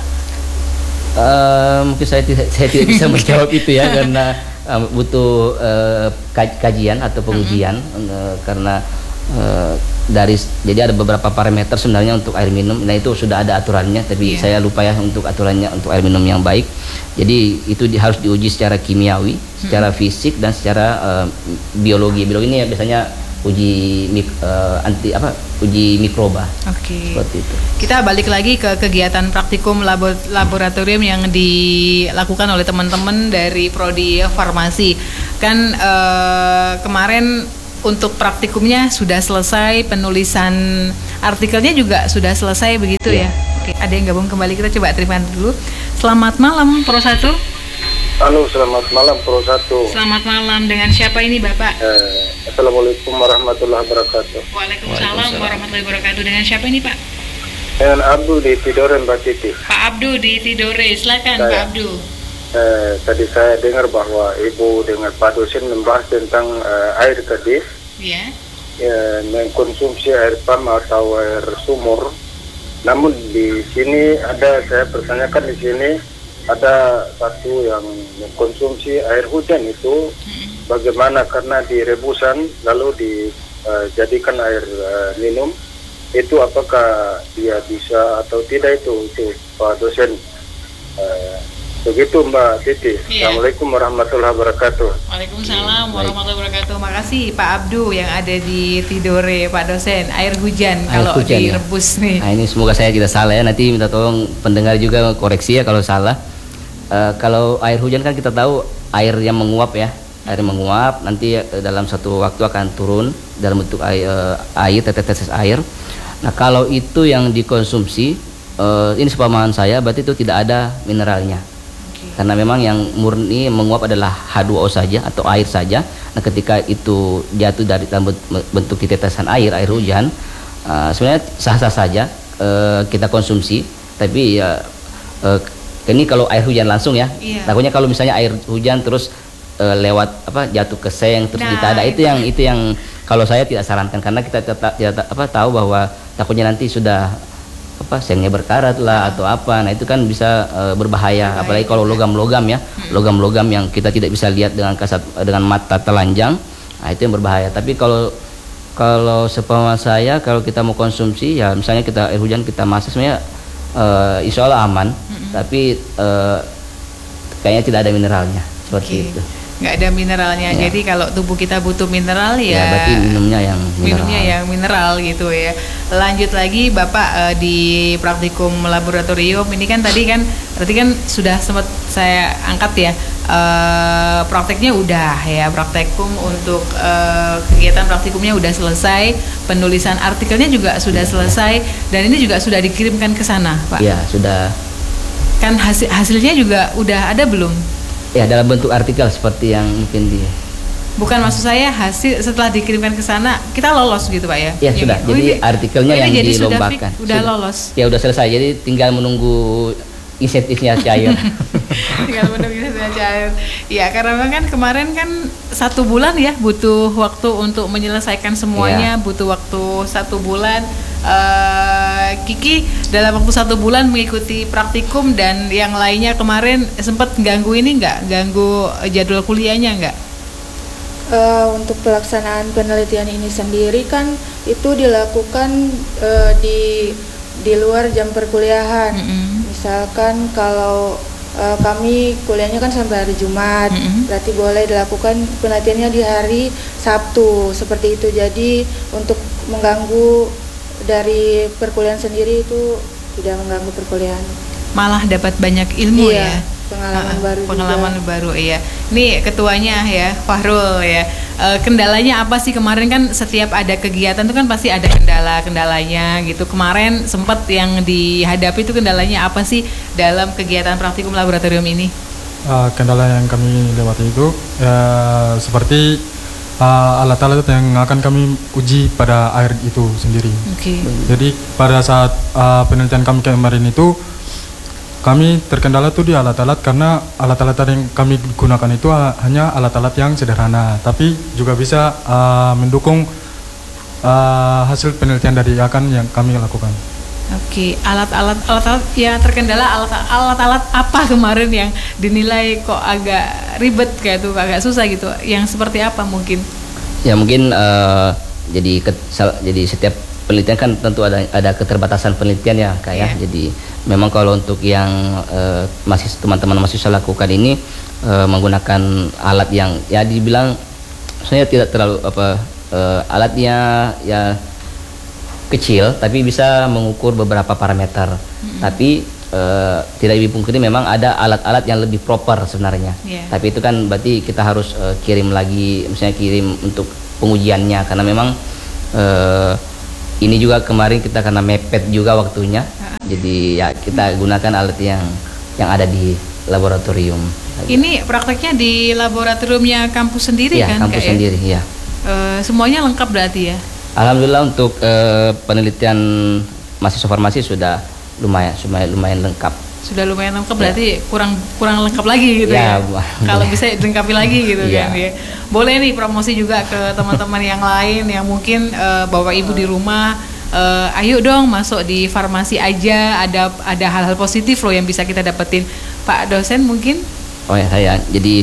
Uh, mungkin saya tidak saya tidak bisa menjawab itu ya karena uh, butuh uh, kajian atau pengujian uh-huh. uh, karena uh, dari jadi ada beberapa parameter sebenarnya untuk air minum. Nah itu sudah ada aturannya, tapi yeah. saya lupa ya untuk aturannya untuk air minum yang baik. Jadi itu di, harus diuji secara kimiawi, hmm. secara fisik dan secara uh, biologi. Biologi ini ya biasanya uji mik, uh, anti apa uji mikroba. Oke. Okay. Seperti itu. Kita balik lagi ke kegiatan praktikum labo, laboratorium yang dilakukan oleh teman-teman dari Prodi Farmasi. Kan uh, kemarin untuk praktikumnya sudah selesai, penulisan artikelnya juga sudah selesai begitu yeah. ya? Oke, ada yang gabung kembali, kita coba terima dulu. Selamat malam Pro satu. Halo, selamat malam Pro satu. Selamat malam, dengan siapa ini Bapak? Eh, Assalamualaikum warahmatullahi wabarakatuh. Waalaikumsalam warahmatullahi wabarakatuh. Dengan siapa ini Pak? Dengan Abdu di Tidore, Mbak Titi. Pak Abdu di Tidore, silakan Saya. Pak Abdu. Eh, tadi saya dengar bahwa Ibu dengan Pak dosen membahas tentang eh, air tadi, Ya. ya, mengkonsumsi air pam atau air sumur. Namun di sini ada, saya pertanyakan di sini ada satu yang mengkonsumsi air hujan itu bagaimana, karena direbusan lalu dijadikan air uh, minum, itu apakah dia bisa atau tidak, itu itu Pak dosen. Uh, begitu Mbak Titi. Iya. Assalamualaikum warahmatullahi wabarakatuh. Waalaikumsalam warahmatullahi wabarakatuh. Makasih Pak Abdu yang ada di Tidore, Pak dosen. Air hujan Air kalau hujan, ya. direbus nih. Nah, ini semoga saya tidak salah ya. Nanti minta tolong pendengar juga koreksi ya kalau salah. Uh, kalau air hujan kan kita tahu air yang menguap ya, air yang menguap nanti uh, dalam satu waktu akan turun dalam bentuk air, uh, air tetes-tetes air. Nah kalau itu yang dikonsumsi, uh, ini sepemahaman saya, berarti itu tidak ada mineralnya. Okay. Karena memang yang murni menguap adalah H dua O saja atau air saja. Nah ketika itu jatuh dari dalam bentuk tetesan air, air hujan, uh, sebenarnya sah-sah saja uh, kita konsumsi, tapi ya uh, ini kalau air hujan langsung ya, iya. Takutnya kalau misalnya air hujan terus e, lewat apa jatuh ke seng terus nah, ditadah, itu yang itu yang kalau saya tidak sarankan, karena kita tidak apa tahu bahwa takutnya nanti sudah apa sengnya berkarat lah atau apa, nah itu kan bisa e, berbahaya, berbahaya apalagi kalau logam-logam ya, logam-logam yang kita tidak bisa lihat dengan kasat dengan mata telanjang, nah itu yang berbahaya. Tapi kalau kalau sepengetahuan saya, kalau kita mau konsumsi ya misalnya kita air hujan kita masak sebenarnya Uh, insya Allah aman, mm-hmm. tapi uh, kayaknya tidak ada mineralnya seperti okay. itu. Nggak ada mineralnya, ya. Jadi kalau tubuh kita butuh mineral ya, ya berarti minumnya yang mineral. Minumnya yang mineral gitu ya. Lanjut lagi Bapak uh, di praktikum laboratorium ini kan tadi kan, berarti kan sudah sempat saya angkat ya. Uh, prakteknya udah ya, praktikum untuk uh, kegiatan praktikumnya udah selesai, penulisan artikelnya juga sudah ya, selesai, dan ini juga sudah dikirimkan ke sana, Pak. Ya sudah. Kan hasil hasilnya juga udah ada belum? Ya dalam bentuk artikel seperti yang mungkin di. Bukan, maksud saya hasil setelah dikirimkan ke sana kita lolos gitu Pak ya? Ya ini, sudah. oh, jadi ini, artikelnya oh, ini yang jadi dilombakan. Sudah, sudah lolos. Ya udah selesai. Jadi tinggal menunggu insentifnya cair. Tinggal menunggu insentifnya cair. Ya karena memang kan kemarin kan satu bulan ya, butuh waktu untuk menyelesaikan semuanya, ya. Butuh waktu satu bulan. Uh, Kiki dalam waktu satu bulan mengikuti praktikum dan yang lainnya kemarin sempat ganggu ini nggak? Ganggu jadwal kuliahnya nggak? Uh, untuk pelaksanaan penelitian ini sendiri kan itu dilakukan uh, di di luar jam perkuliahan. Mm-hmm. Misalkan kalau uh, kami kuliahnya kan sampai hari Jumat, mm-hmm. berarti boleh dilakukan penelitiannya di hari Sabtu seperti itu. Jadi untuk mengganggu dari perkuliahan sendiri itu tidak mengganggu perkuliahan. Malah dapat banyak ilmu iya, ya. Pengalaman uh, baru. Pengalaman juga. baru iya. Ini ketuanya ya, Fahrul ya. E, kendalanya apa sih kemarin, kan setiap ada kegiatan itu kan pasti ada kendala-kendalanya gitu. Kemarin sempat yang dihadapi itu kendalanya apa sih dalam kegiatan praktikum laboratorium ini? Uh, kendala yang kami lewati itu uh, seperti uh, alat-alat yang akan kami uji pada air itu sendiri. Okay. Jadi pada saat uh, penelitian kami kemarin itu kami terkendala tuh di alat-alat, karena alat-alat yang kami gunakan itu uh, hanya alat-alat yang sederhana, tapi juga bisa uh, mendukung uh, hasil penelitian dari akan yang kami lakukan. Oke, alat-alat alat-alat ya terkendala alat alat-alat apa kemarin yang dinilai kok agak ribet kayak tuh, agak susah gitu? Yang seperti apa mungkin? Ya mungkin uh, jadi ke, jadi setiap penelitian kan tentu ada ada keterbatasan penelitian ya Kak ya. Yeah. Jadi memang kalau untuk yang uh, masih teman-teman mahasiswa lakukan ini uh, menggunakan alat yang ya dibilang saya tidak terlalu apa uh, alatnya ya kecil tapi bisa mengukur beberapa parameter. Mm-hmm. Tapi uh, tidak dipungkiri memang ada alat-alat yang lebih proper sebenarnya. Yeah. Tapi itu kan berarti kita harus uh, kirim lagi, misalnya kirim untuk pengujiannya, karena memang uh, ini juga kemarin kita karena mepet juga waktunya, Jadi ya kita gunakan alat yang yang ada di laboratorium. Ini prakteknya di laboratoriumnya kampus sendiri ya, kan? Kampus Kak, sendiri, ya. Uh, semuanya lengkap berarti ya? Alhamdulillah untuk uh, penelitian mahasiswa farmasi sudah lumayan, lumayan, lumayan lengkap. Sudah lumayan lengkap, ya. Berarti kurang kurang lengkap lagi gitu ya. ya? Kalau bisa dilengkapi lagi gitu ya. kan ya. Boleh nih promosi juga ke teman-teman yang lain yang mungkin uh, bapak ibu di rumah. Uh, ayo dong masuk di farmasi aja, ada ada hal-hal positif loh yang bisa kita dapetin. Pak dosen mungkin? Oh ya saya, jadi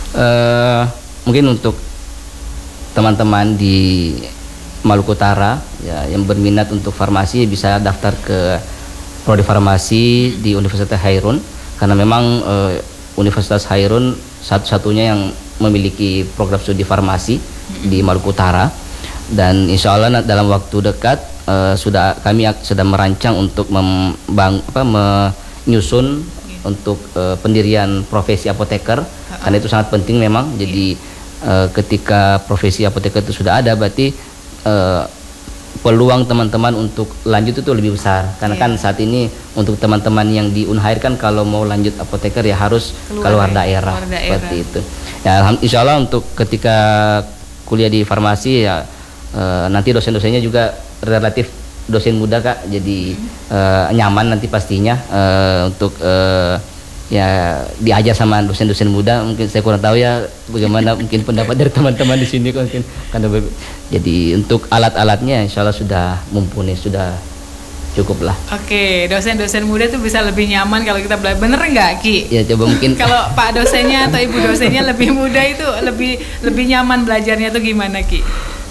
uh, mungkin untuk teman-teman di Maluku Utara ya, yang berminat untuk farmasi bisa daftar ke prodi farmasi di Universitas Hairun, karena memang uh, Universitas Hairun satu-satunya yang memiliki program studi farmasi di Maluku Utara, dan insya Allah dalam waktu dekat uh, sudah kami sedang merancang untuk membang, apa, menyusun untuk uh, pendirian profesi apoteker, uh-uh. karena itu sangat penting memang. Jadi uh, ketika profesi apoteker itu sudah ada, berarti uh, peluang teman-teman untuk lanjut itu lebih besar. Karena yeah. kan saat ini untuk teman-teman yang di Unhair kan kalau mau lanjut apoteker ya harus keluar, keluar daerah, keluar daerah seperti itu. Ya, insya Allah untuk ketika kuliah di farmasi ya uh, nanti dosen-dosennya juga relatif dosen muda Kak, jadi hmm. uh, nyaman nanti pastinya uh, untuk uh, ya diajar sama dosen-dosen muda. Mungkin saya kurang tahu ya bagaimana mungkin pendapat dari teman-teman di sini mungkin karena jadi untuk alat-alatnya insya Allah sudah mumpuni, sudah cukup lah. Oke, dosen-dosen muda tuh bisa lebih nyaman kalau kita belajar, bener nggak Ki? Ya coba mungkin kalau Pak dosennya atau Ibu dosennya lebih muda itu lebih lebih nyaman belajarnya tuh gimana Ki?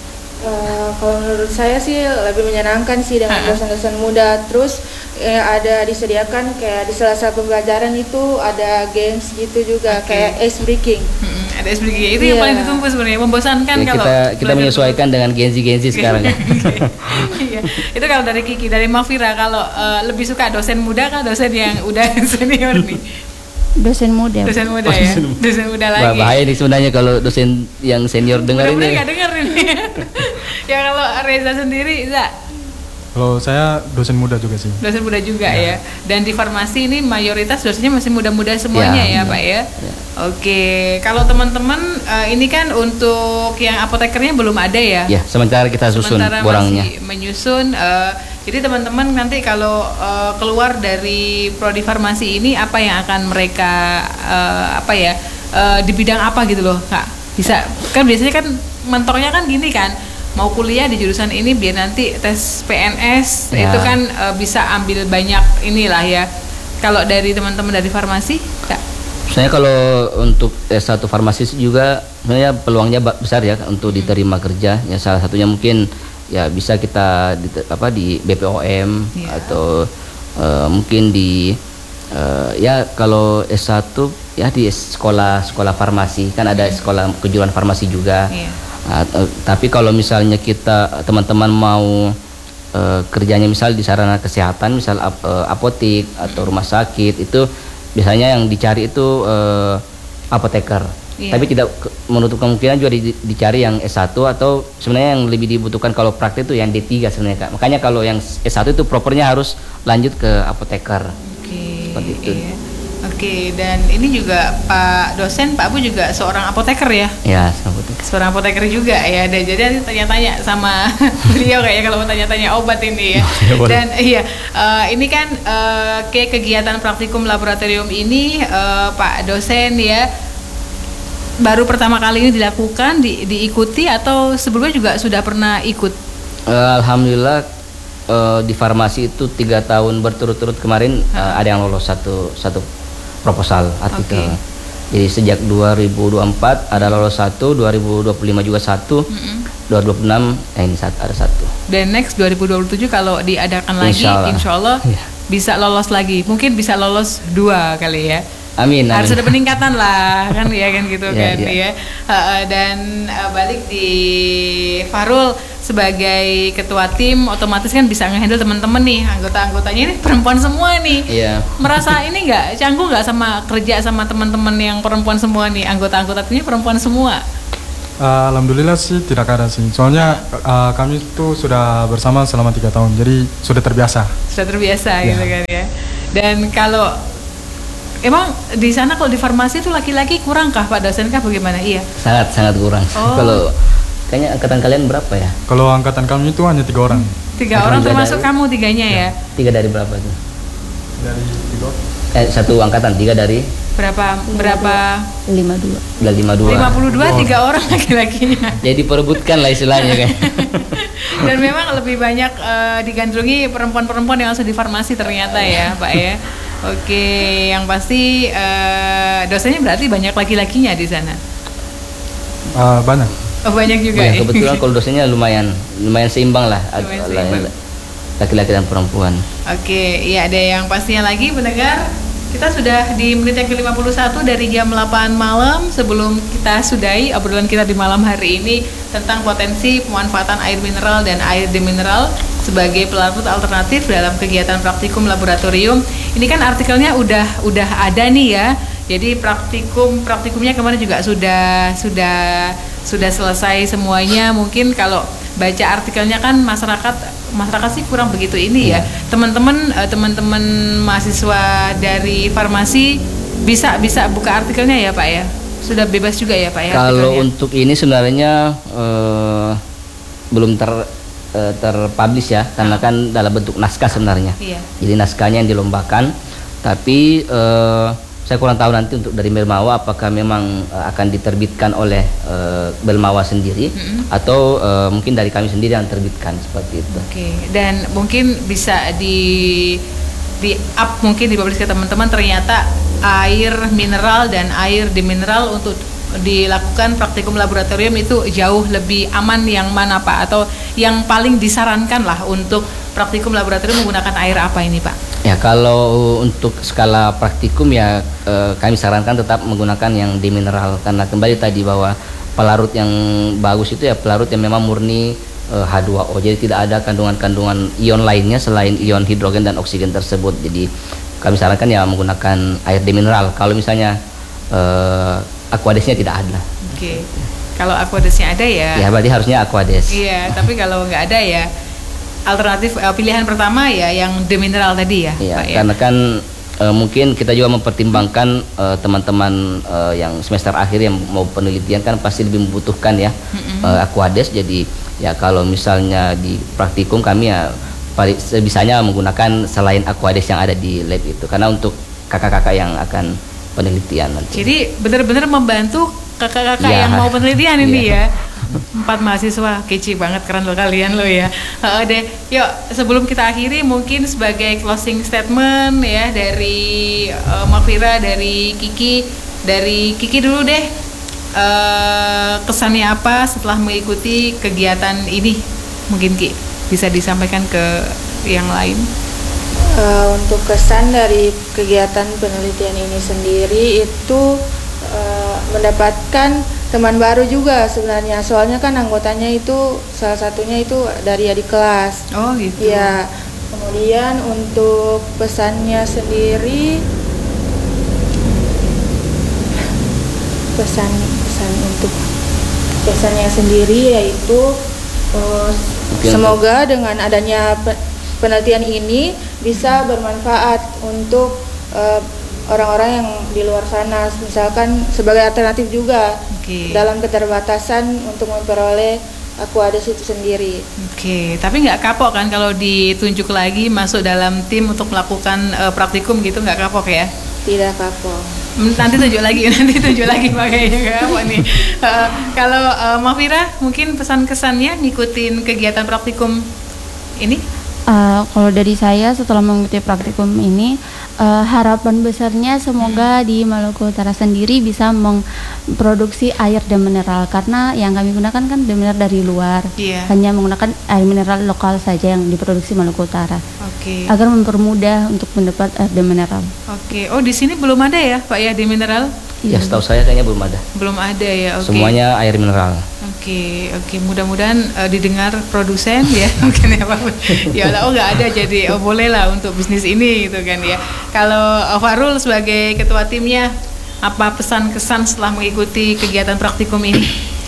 Uh, kalau menurut saya sih lebih menyenangkan sih dengan dosen-dosen muda. Terus eh, ada disediakan kayak di salah satu pembelajaran itu ada games gitu juga, okay. kayak ice breaking. Hmm, ada ice breaking itu yeah. yang paling ditunggu sebenarnya, membosankan ya, kalau kita kita menyesuaikan dengan genzi-genzi sekarang. Iya. Itu kalau dari Kiki, dari Mafira kalau uh, lebih suka dosen muda kah dosen yang udah senior nih? Dosen muda. Dosen muda ya. Dosen muda lagi. Bahaya nih sebenarnya kalau dosen yang senior dengar ini. Mudah-mudahan nggak dengar ini. Ya kalau Reza sendiri, Za? Kalau saya dosen muda juga sih. Dosen muda juga ya. ya. Dan di farmasi ini mayoritas dosennya masih muda-muda semuanya ya, ya, ya Pak ya. ya. Oke, kalau teman-teman uh, ini kan untuk yang apotekernya belum ada ya? Ya, sementara kita susun sementara borangnya. Masih menyusun. Uh, jadi teman-teman nanti kalau uh, keluar dari prodi farmasi ini apa yang akan mereka uh, apa ya uh, di bidang apa gitu loh Kak? Bisa kan biasanya kan mentornya kan gini kan. Mau kuliah di jurusan ini biar nanti tes P N S ya. Itu kan e, bisa ambil banyak inilah ya. Kalau dari teman-teman dari farmasi, Kak? Saya kalau untuk S satu farmasi juga sebenarnya peluangnya besar ya untuk diterima kerja. Ya salah satunya mungkin ya bisa kita di, apa di B P O M ya. Atau e, mungkin di e, ya kalau S satu ya di sekolah sekolah farmasi kan ada hmm. sekolah kejuruan farmasi juga. Ya. Nah, tapi kalau misalnya kita teman-teman mau uh, kerjanya misal di sarana kesehatan, misal ap, uh, apotik atau rumah sakit, itu biasanya yang dicari itu uh, apoteker. Iya. Tapi tidak menutup kemungkinan juga di, dicari yang S satu atau sebenarnya yang lebih dibutuhkan kalau praktek itu yang D tiga sebenarnya Kak. Makanya kalau yang S satu itu propernya harus lanjut ke apoteker. Oke. Seperti itu. Iya. Oke, dan ini juga Pak dosen, Pak Abu juga seorang apoteker ya? Ya, apoteker. Seorang apoteker juga ya. Dan jadi tanya-tanya sama beliau kayaknya kalau mau tanya-tanya obat ini ya. Dan iya, uh, ini kan uh, kayak kegiatan praktikum laboratorium ini uh, Pak dosen ya baru pertama kali ini dilakukan, di, diikuti atau sebelumnya juga sudah pernah ikut? Uh, Alhamdulillah. Uh, di farmasi itu tiga tahun berturut-turut kemarin uh, ada yang lolos satu satu proposal artikel. Okay. Jadi sejak dua ribu dua puluh empat ada lolos satu, dua ribu dua puluh lima juga satu, mm-hmm. dua ribu dua puluh enam eh, ini satu, ada satu. Dan next dua ribu dua puluh tujuh kalau diadakan lagi, insya Allah, insya Allah yeah. bisa lolos lagi. Mungkin bisa lolos dua kali ya. Amin. Harus amin. ada peningkatan lah kan ya kan gitu yeah, kan yeah. ya. Uh, dan uh, balik di Farul sebagai ketua tim otomatis kan bisa ngehandle teman-teman nih, anggota-anggotanya ini perempuan semua nih. Iya. Merasa ini nggak canggung nggak sama kerja sama teman-teman yang perempuan semua nih, anggota-anggota timnya perempuan semua? Uh, Alhamdulillah sih tidak ada sih. Soalnya uh, kami itu sudah bersama selama tiga tahun, jadi sudah terbiasa. Sudah terbiasa Ya. gitu kan ya. Dan kalau emang di sana kalau di farmasi itu laki-laki kurang kah Pak dosen kah bagaimana? Iya. Sangat sangat kurang. Oh. Kalau kayaknya angkatan kalian berapa ya? Kalau angkatan kami itu hanya tiga orang. Tiga Tiga orang dari- termasuk kamu tiganya ya. Tiga dari berapa tuh? Dari tiga. Eh satu angkatan tiga dari Berapa berapa lima dua. lima dua. lima puluh dua tiga orang laki-lakinya. Jadi perebutkan lah istilahnya kan. Dan memang lebih banyak eh, digandrungi perempuan-perempuan yang masuk di farmasi ternyata ya, Pak ya. Oke, yang pasti eh, dosennya berarti banyak laki-lakinya di sana. Uh, banyak. Oh, banyak juga Ya, ya. kebetulan kalau dosennya lumayan lumayan seimbang lah ag- Lumayan la- seimbang. laki-laki dan perempuan. Oke, ya ada yang pastinya lagi pendengar. Kita sudah di menit yang ke lima puluh satu dari jam delapan malam. Sebelum kita sudahi obrolan kita di malam hari ini tentang potensi pemanfaatan air mineral dan air demineral sebagai pelarut alternatif dalam kegiatan praktikum laboratorium. Ini kan artikelnya udah udah ada nih ya. Jadi praktikum praktikumnya kemarin juga sudah sudah sudah selesai semuanya. Mungkin kalau baca artikelnya kan masyarakat masyarakat sih kurang begitu ini ya. Teman-teman eh, teman-teman mahasiswa dari farmasi bisa bisa buka artikelnya ya Pak ya. Sudah bebas juga ya Pak ya. Kalau artikelnya? untuk ini sebenarnya eh, belum ter eh, terpublish ya, karena kan dalam bentuk naskah sebenarnya. Iya. Jadi naskahnya yang dilombakan, tapi eh, saya kurang tahu nanti untuk dari Belmawa apakah memang eh, akan diterbitkan oleh eh, Belmawa sendiri Mm-mm. atau eh, mungkin dari kami sendiri yang terbitkan seperti itu. Oke, dan mungkin bisa di di up mungkin dipublish ke teman-teman ternyata air mineral dan air demineral untuk dilakukan praktikum laboratorium itu jauh lebih aman yang mana Pak atau yang paling disarankan lah untuk praktikum laboratorium menggunakan air apa ini Pak? Ya kalau untuk skala praktikum ya eh, kami sarankan tetap menggunakan yang demineral karena kembali tadi bahwa pelarut yang bagus itu ya pelarut yang memang murni eh, H dua O, jadi tidak ada kandungan-kandungan ion lainnya selain ion hidrogen dan oksigen tersebut. Jadi kami sarankan ya menggunakan air demineral. Kalau misalnya eh, Aquadesnya tidak ada. Oke, kalau Aquadesnya ada ya. Ya berarti harusnya Aquades. Iya, tapi kalau nggak ada ya alternatif eh, pilihan pertama ya yang demineral tadi ya, Iya, Pak ya. karena kan e, mungkin kita juga mempertimbangkan e, teman-teman e, yang semester akhir yang mau penelitian kan pasti lebih membutuhkan ya e, Aquades. Jadi ya kalau misalnya di praktikum kami ya paling sebisanya menggunakan selain Aquades yang ada di lab itu karena untuk kakak-kakak yang akan penelitian nanti. Jadi benar-benar membantu kakak-kakak Ya. yang mau penelitian ini Iya. ya. Empat mahasiswa, kece banget, keren lo kalian lo ya. Heeh deh. Yuk, sebelum kita akhiri mungkin sebagai closing statement ya dari uh, Mafira, dari Kiki, dari Kiki dulu deh. Uh, kesannya apa setelah mengikuti kegiatan ini? Mungkin Ki bisa disampaikan ke yang lain. Eh, untuk kesan dari kegiatan penelitian ini sendiri itu eh, mendapatkan teman baru juga sebenarnya, soalnya kan anggotanya itu salah satunya itu dari adik kelas. Oh gitu. Ya, kemudian untuk pesannya sendiri, pesan pesan untuk pesannya sendiri yaitu eh, Mungkin semoga dengan adanya pe- penelitian ini bisa bermanfaat untuk eh, orang-orang yang di luar sana, misalkan sebagai alternatif juga Oke. dalam keterbatasan untuk memperoleh Aquades itu sendiri. Oke, tapi nggak kapok kan kalau ditunjuk lagi masuk dalam tim untuk melakukan eh, praktikum gitu, nggak kapok ya? Tidak kapok. Hmm, Nanti tunjuk lagi, nanti tunjuk lagi makanya nggak kapok nih. Eh, kalau eh, Mafira mungkin pesan-kesannya ngikutin kegiatan praktikum ini? Uh, kalau dari saya setelah mengikuti praktikum ini, uh, harapan besarnya semoga di Maluku Utara sendiri bisa memproduksi air dan mineral, karena yang kami gunakan kan mineral dari luar, Iya. hanya menggunakan air mineral lokal saja yang diproduksi Maluku Utara, Oke. agar mempermudah untuk mendapat air dan mineral. Oke. Oh, di sini belum ada ya, Pak ya, di mineral? Ya setahu saya kayaknya belum ada. Belum ada ya. Oke. Semuanya air mineral. Oke, oke. Mudah-mudahan eh, didengar produsen ya, mungkin ya Pak. Ya Allah, oh nggak ada, jadi oh, boleh lah untuk bisnis ini gitu kan ya. Kalau eh, Farul sebagai ketua timnya, apa pesan kesan setelah mengikuti kegiatan praktikum ini?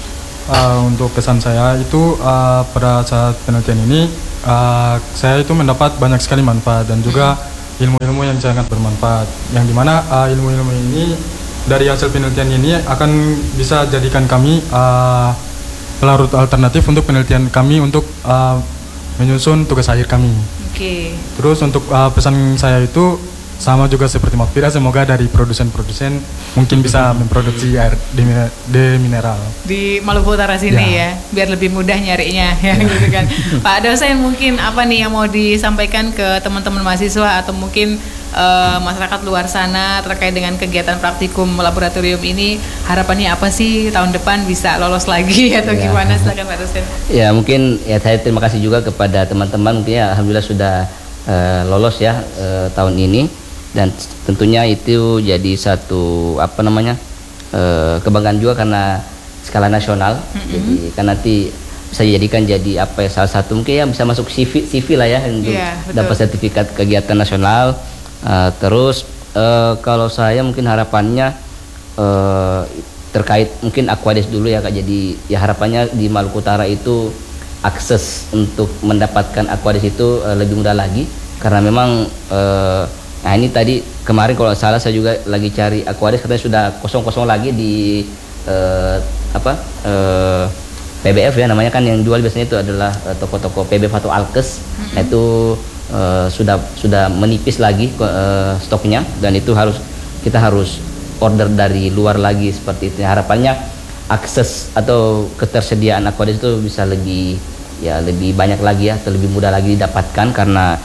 uh, untuk kesan saya itu uh, pada saat penelitian ini uh, saya itu mendapat banyak sekali manfaat dan juga ilmu-ilmu yang sangat bermanfaat. Yang dimana uh, ilmu-ilmu ini dari hasil penelitian ini akan bisa jadikan kami uh, pelarut alternatif untuk penelitian kami untuk uh, menyusun tugas akhir kami. Oke. Okay. Terus untuk uh, pesan saya itu sama juga seperti Makfira, semoga dari produsen-produsen mungkin bisa memproduksi air demineral di Maluku Utara sini ya, ya biar lebih mudah nyarinya ya, ya. Gitu kan. Pak dosen, mungkin apa nih yang mau disampaikan ke teman-teman mahasiswa atau mungkin uh, masyarakat luar sana terkait dengan kegiatan praktikum laboratorium ini, harapannya apa sih tahun depan bisa lolos lagi atau ya. Gimana? Silakan Pak dosen. Ya mungkin ya saya terima kasih juga kepada teman-teman, mungkin ya alhamdulillah sudah uh, lolos ya uh, tahun ini. Dan tentunya itu jadi satu apa namanya uh, kebanggaan juga karena skala nasional. Mm-hmm. Jadi kan nanti bisa dijadikan jadi apa ya, salah satu mungkin ya bisa masuk C V, C V lah ya untuk yeah, dapat sertifikat kegiatan nasional. Uh, terus uh, kalau saya mungkin harapannya uh, terkait mungkin Aquades dulu ya Kak. Jadi ya harapannya di Maluku Utara itu akses untuk mendapatkan Aquades itu uh, lebih mudah lagi karena memang uh, nah ini tadi kemarin kalau salah saya juga lagi cari Aquades, katanya sudah kosong-kosong lagi di uh, apa uh, P B F ya namanya kan, yang jual biasanya itu adalah uh, toko-toko P B F atau Alkes. Mm-hmm. Nah itu uh, sudah sudah menipis lagi uh, stoknya dan itu harus kita harus order dari luar lagi seperti itu. Harapannya akses atau ketersediaan Aquades itu bisa lebih ya lebih banyak lagi ya, atau lebih mudah lagi didapatkan karena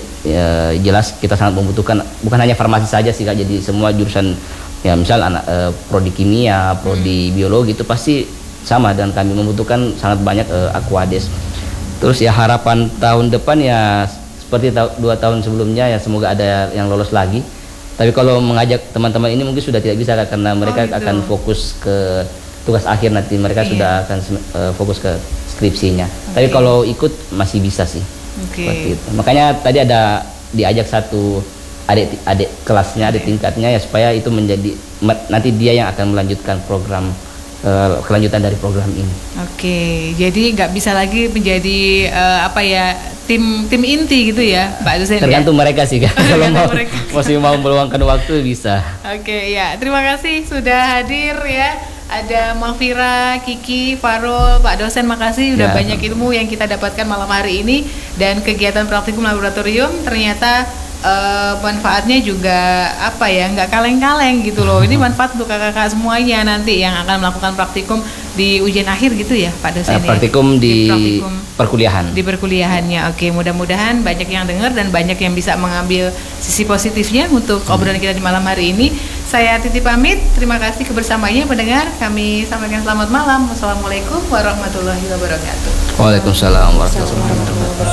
ya, jelas kita sangat membutuhkan bukan hanya farmasi saja sih Kak, jadi semua jurusan ya misal anak eh, prodi kimia, prodi hmm. biologi itu pasti sama dan kami membutuhkan sangat banyak eh, Aquades. Terus ya harapan tahun depan ya seperti ta- dua tahun sebelumnya ya semoga ada yang lolos lagi. Tapi kalau mengajak teman-teman ini mungkin sudah tidak bisa Kak, karena mereka oh, gitu. akan fokus ke tugas akhir nanti, mereka iya. sudah akan uh, fokus ke skripsinya. Okay. Tapi kalau ikut masih bisa sih. Okay. Makanya tadi ada diajak satu adik adik kelasnya, adik tingkatnya ya supaya itu menjadi nanti dia yang akan melanjutkan program uh, kelanjutan dari program ini. Oke, okay. Jadi nggak bisa lagi menjadi uh, apa ya tim tim inti gitu ya, Pak dosen. Tergantung ya? mereka sih kan. Kalau mau masih mau meluangkan waktu bisa. Oke okay, ya, terima kasih sudah hadir ya. Ada Makfira, Kiki, Farul, Pak dosen, makasih udah ya. Banyak ilmu yang kita dapatkan malam hari ini, dan kegiatan praktikum laboratorium ternyata uh, manfaatnya juga apa ya, nggak kaleng-kaleng gitu loh. Ini manfaat untuk kakak-kakak semuanya nanti yang akan melakukan praktikum di ujian akhir gitu ya Pak dosen. Uh, praktikum ya? di, di praktikum, perkuliahan. Di perkuliahannya. Oke, mudah-mudahan banyak yang dengar dan banyak yang bisa mengambil sisi positifnya untuk hmm. obrolan kita di malam hari ini. Saya Titi pamit, terima kasih kebersamaannya pendengar. Kami sampaikan selamat malam. Wassalamualaikum warahmatullahi wabarakatuh. Waalaikumsalam warahmatullahi wabarakatuh.